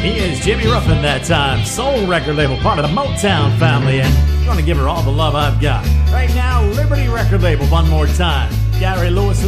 He is Jimmy Ruffin that time. Soul record label, part of the Motown family. And I'm going to give her all the love I've got. Right now, Liberty record label, one more time. Gary Lewis and